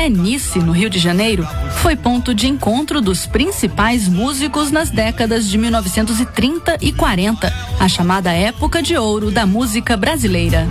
Nice, no Rio de Janeiro, foi ponto de encontro dos principais músicos nas décadas de 1930 e 40, a chamada época de ouro da música brasileira.